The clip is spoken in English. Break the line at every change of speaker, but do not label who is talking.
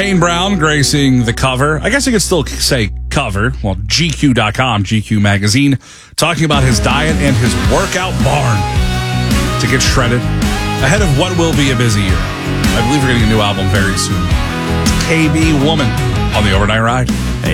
Kane Brown gracing the cover. I guess I could still say cover. Well, GQ.com, GQ magazine, talking about his diet and his workout barn to get shredded ahead of what will be a busy year. I believe we're getting a new album very soon. KB Woman on the Overnight Ride.